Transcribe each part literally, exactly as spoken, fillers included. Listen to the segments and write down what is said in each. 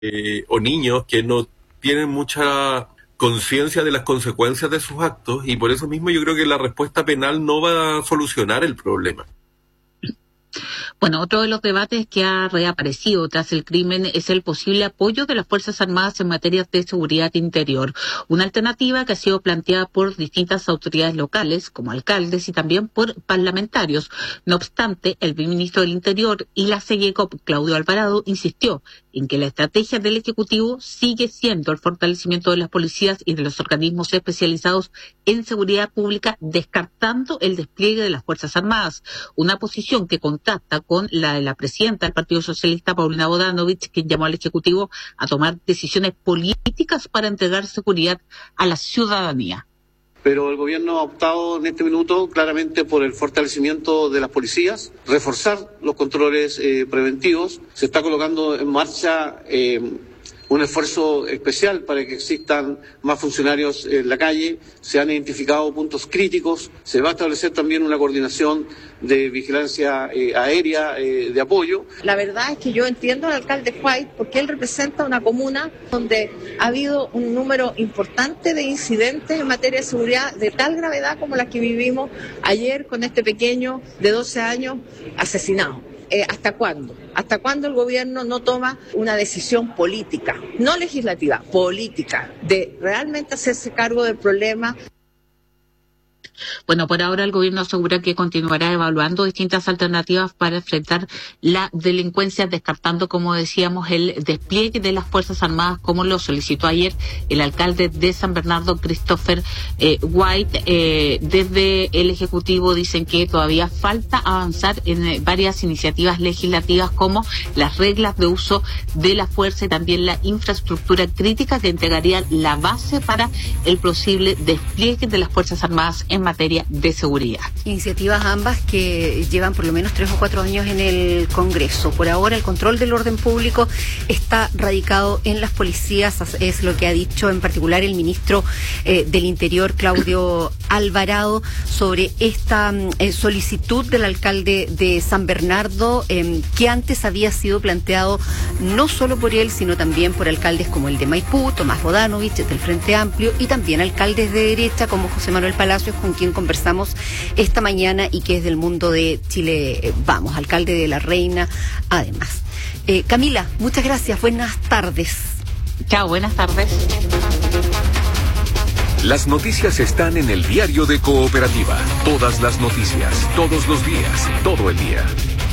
eh, o niños que no tienen mucha conciencia de las consecuencias de sus actos, y por eso mismo yo creo que la respuesta penal no va a solucionar el problema. Bueno, otro de los debates que ha reaparecido tras el crimen es el posible apoyo de las Fuerzas Armadas en materia de seguridad interior, una alternativa que ha sido planteada por distintas autoridades locales, como alcaldes y también por parlamentarios. No obstante, el ministro del Interior y la SEGECOP, Claudio Alvarado, insistió en que la estrategia del Ejecutivo sigue siendo el fortalecimiento de las policías y de los organismos especializados en seguridad pública, descartando el despliegue de las Fuerzas Armadas, una posición que contrasta con la de la presidenta del Partido Socialista, Paulina Bodanovich, quien llamó al Ejecutivo a tomar decisiones políticas para entregar seguridad a la ciudadanía. Pero el gobierno ha optado en este minuto claramente por el fortalecimiento de las policías, reforzar los controles eh, preventivos. Se está colocando en marcha eh, un esfuerzo especial para que existan más funcionarios en la calle. Se han identificado puntos críticos. Se va a establecer también una coordinación de vigilancia eh, aérea, eh, de apoyo. La verdad es que yo entiendo al alcalde White porque él representa una comuna donde ha habido un número importante de incidentes en materia de seguridad de tal gravedad como la que vivimos ayer con este pequeño de doce años asesinado. Eh, ¿Hasta cuándo? ¿Hasta cuándo el gobierno no toma una decisión política, no legislativa, política, de realmente hacerse cargo del problema? Bueno, por ahora el gobierno asegura que continuará evaluando distintas alternativas para enfrentar la delincuencia, descartando, como decíamos, el despliegue de las Fuerzas Armadas, como lo solicitó ayer el alcalde de San Bernardo, Christopher eh, White. Eh, desde el Ejecutivo dicen que todavía falta avanzar en eh, varias iniciativas legislativas, como las reglas de uso de la fuerza y también la infraestructura crítica que entregaría la base para el posible despliegue de las Fuerzas Armadas en materia de seguridad. Iniciativas ambas que llevan por lo menos tres o cuatro años en el Congreso. Por ahora el control del orden público está radicado en las policías, es lo que ha dicho en particular el ministro eh, del Interior, Claudio Alvarado, sobre esta eh, solicitud del alcalde de San Bernardo, eh, que antes había sido planteado no solo por él, sino también por alcaldes como el de Maipú, Tomás Bodanovich, del Frente Amplio, y también alcaldes de derecha como José Manuel Palacios, con quien conversamos esta mañana y que es del mundo de Chile eh, Vamos, alcalde de La Reina, además. Eh, Camila, muchas gracias, buenas tardes. Chao, buenas tardes. Las noticias están en el diario de Cooperativa. Todas las noticias, todos los días, todo el día.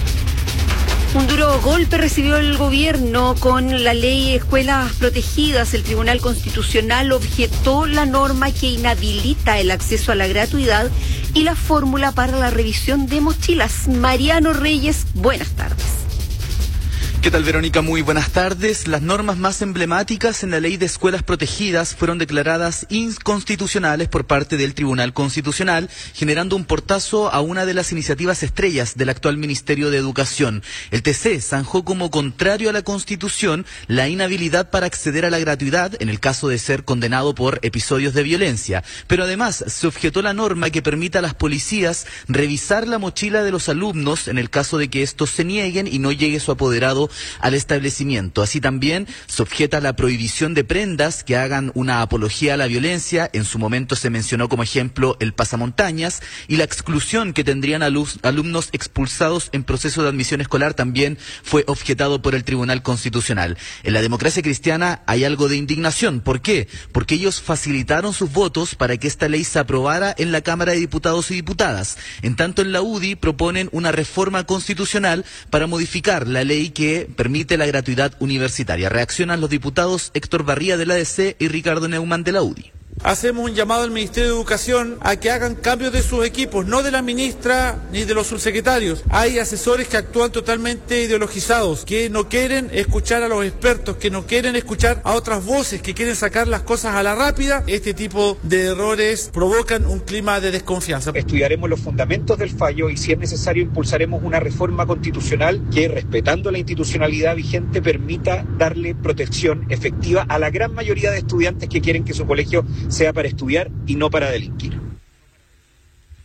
Un duro golpe recibió el gobierno con la ley Escuelas Protegidas. El Tribunal Constitucional objetó la norma que inhabilita el acceso a la gratuidad y la fórmula para la revisión de mochilas. Mariano Reyes, buenas tardes. ¿Qué tal, Verónica? Muy buenas tardes. Las normas más emblemáticas en la ley de escuelas protegidas fueron declaradas inconstitucionales por parte del Tribunal Constitucional, generando un portazo a una de las iniciativas estrellas del actual Ministerio de Educación. El T C zanjó como contrario a la Constitución la inhabilidad para acceder a la gratuidad en el caso de ser condenado por episodios de violencia. Pero además se objetó la norma que permita a las policías revisar la mochila de los alumnos en el caso de que estos se nieguen y no llegue su apoderado al establecimiento. Así también se objeta la prohibición de prendas que hagan una apología a la violencia. En su momento se mencionó como ejemplo el pasamontañas, y la exclusión que tendrían alus, alumnos expulsados en proceso de admisión escolar también fue objetado por el Tribunal Constitucional. En la democracia cristiana hay algo de indignación. ¿Por qué? Porque ellos facilitaron sus votos para que esta ley se aprobara en la Cámara de Diputados y Diputadas. En tanto, en la U D I proponen una reforma constitucional para modificar la ley que permite la gratuidad universitaria. Reaccionan los diputados Héctor Barría de la A D C y Ricardo Neumann de la U D I. Hacemos un llamado al Ministerio de Educación a que hagan cambios de sus equipos, no de la ministra ni de los subsecretarios. Hay asesores que actúan totalmente ideologizados, que no quieren escuchar a los expertos, que no quieren escuchar a otras voces, que quieren sacar las cosas a la rápida. Este tipo de errores provocan un clima de desconfianza. Estudiaremos los fundamentos del fallo y, si es necesario, impulsaremos una reforma constitucional que, respetando la institucionalidad vigente, permita darle protección efectiva a la gran mayoría de estudiantes que quieren que su colegio sea para estudiar y no para delinquir.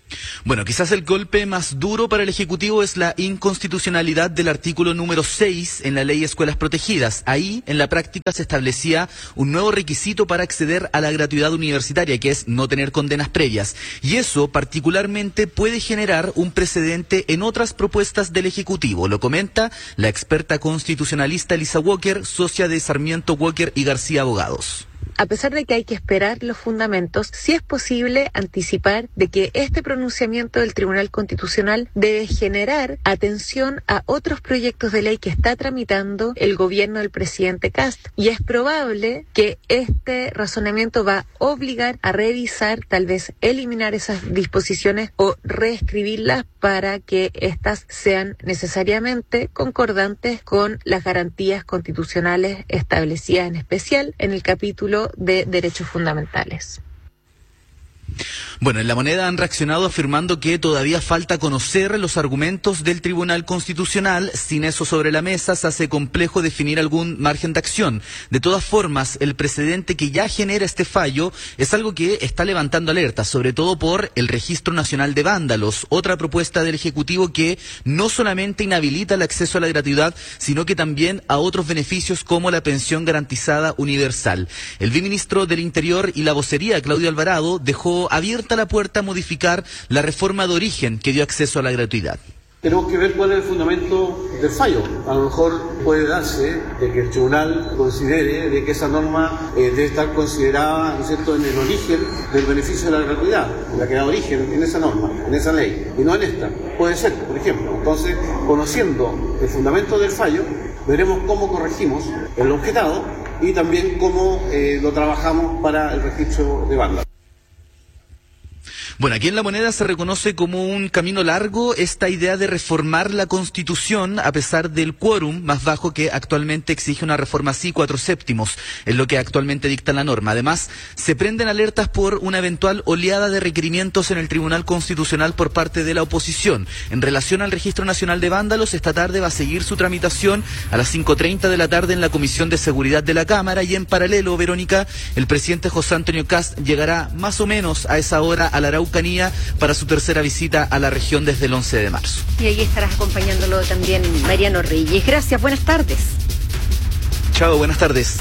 Bueno, quizás el golpe más duro para el Ejecutivo es la inconstitucionalidad del artículo número seis en la Ley de Escuelas Protegidas. Ahí, en la práctica, se establecía un nuevo requisito para acceder a la gratuidad universitaria, que es no tener condenas previas. Y eso, particularmente, puede generar un precedente en otras propuestas del Ejecutivo. Lo comenta la experta constitucionalista Elisa Walker, socia de Sarmiento Walker y García Abogados. A pesar de que hay que esperar los fundamentos, sí es posible anticipar de que este pronunciamiento del Tribunal Constitucional debe generar atención a otros proyectos de ley que está tramitando el gobierno del presidente Kast. Y es probable que este razonamiento va a obligar a revisar, tal vez eliminar esas disposiciones o reescribirlas para que éstas sean necesariamente concordantes con las garantías constitucionales establecidas, en especial en el capítulo de derechos fundamentales. Bueno, en La Moneda han reaccionado afirmando que todavía falta conocer los argumentos del Tribunal Constitucional. Sin eso sobre la mesa, se hace complejo definir algún margen de acción. De todas formas, el precedente que ya genera este fallo es algo que está levantando alertas, sobre todo por el Registro Nacional de Vándalos, otra propuesta del Ejecutivo que no solamente inhabilita el acceso a la gratuidad, sino que también a otros beneficios como la pensión garantizada universal. El viceministro del Interior y la vocería, Claudio Alvarado, dejó abierta la puerta a modificar la reforma de origen que dio acceso a la gratuidad. Tenemos que ver cuál es el fundamento del fallo. A lo mejor puede darse de que el tribunal considere de que esa norma eh, debe estar considerada, ¿no es cierto?, en el origen del beneficio de la gratuidad, la que da origen en esa norma, en esa ley, y no en esta. Puede ser, por ejemplo. Entonces, conociendo el fundamento del fallo, veremos cómo corregimos el objetado y también cómo eh, lo trabajamos para el registro de Vándalos. Bueno, aquí en La Moneda se reconoce como un camino largo esta idea de reformar la Constitución a pesar del quórum más bajo que actualmente exige una reforma así, cuatro séptimos, es lo que actualmente dicta la norma. Además, se prenden alertas por una eventual oleada de requerimientos en el Tribunal Constitucional por parte de la oposición. En relación al Registro Nacional de Vándalos, esta tarde va a seguir su tramitación a las cinco treinta de la tarde en la Comisión de Seguridad de la Cámara y en paralelo, Verónica, el presidente José Antonio Kast llegará más o menos a esa hora a la Araucanía para su tercera visita a la región desde el once de marzo. Y ahí estarás acompañándolo también Mariano Reyes. Gracias, buenas tardes. Chao, buenas tardes.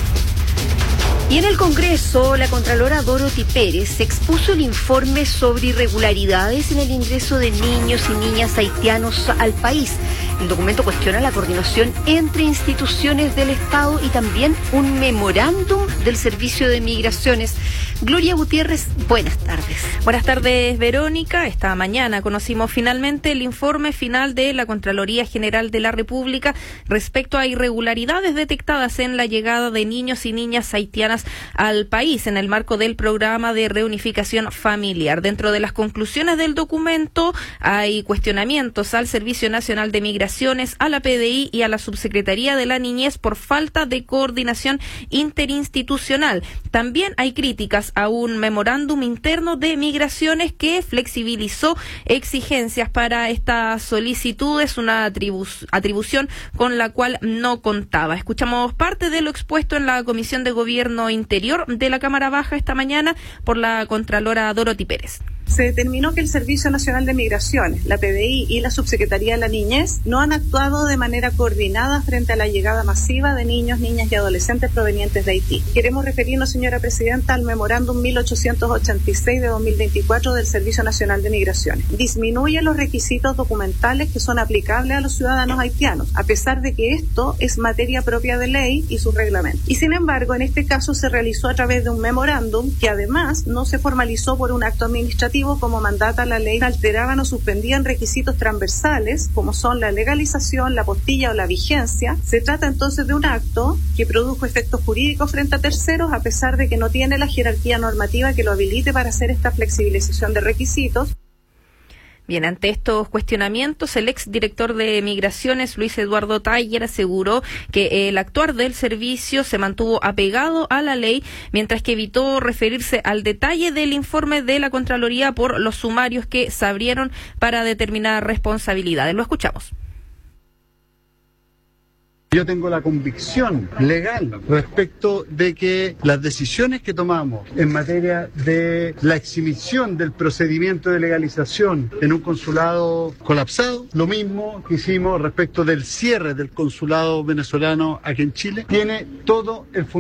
Y en el Congreso, la Contralora Dorothy Pérez expuso el informe sobre irregularidades en el ingreso de niños y niñas haitianos al país. El documento cuestiona la coordinación entre instituciones del Estado y también un memorándum del Servicio de Migraciones. Gloria Gutiérrez, buenas tardes. Buenas tardes, Verónica. Esta mañana conocimos finalmente el informe final de la Contraloría General de la República respecto a irregularidades detectadas en la llegada de niños y niñas haitianas al país en el marco del programa de reunificación familiar. Dentro de las conclusiones del documento hay cuestionamientos al Servicio Nacional de Migraciones, a la P D I y a la Subsecretaría de la Niñez por falta de coordinación interinstitucional. También hay críticas a un memorándum interno de migraciones que flexibilizó exigencias para estas solicitudes, una atribu- atribución con la cual no contaba. Escuchamos parte de lo expuesto en la Comisión de Gobierno Interior de la Cámara Baja esta mañana por la Contralora Dorothy Pérez. Se determinó que el Servicio Nacional de Migraciones, la P D I y la Subsecretaría de la Niñez no han actuado de manera coordinada frente a la llegada masiva de niños, niñas y adolescentes provenientes de Haití. Queremos referirnos, señora Presidenta, al memorándum mil ochocientos ochenta y seis de dos mil veinticuatro del Servicio Nacional de Migraciones. Disminuye los requisitos documentales que son aplicables a los ciudadanos haitianos, a pesar de que esto es materia propia de ley y sus reglamentos. Y sin embargo, en este caso se realizó a través de un memorándum que además no se formalizó por un acto administrativo como mandata la ley, alteraban o suspendían requisitos transversales como son la legalización, la postilla o la vigencia. Se trata entonces de un acto que produjo efectos jurídicos frente a terceros a pesar de que no tiene la jerarquía normativa que lo habilite para hacer esta flexibilización de requisitos. Bien, ante estos cuestionamientos, el exdirector de Migraciones, Luis Eduardo Taller, aseguró que el actuar del servicio se mantuvo apegado a la ley, mientras que evitó referirse al detalle del informe de la Contraloría por los sumarios que se abrieron para determinar responsabilidades. Lo escuchamos. Yo tengo la convicción legal respecto de que las decisiones que tomamos en materia de la exhibición del procedimiento de legalización en un consulado colapsado, lo mismo que hicimos respecto del cierre del consulado venezolano aquí en Chile, tiene todo el fundamento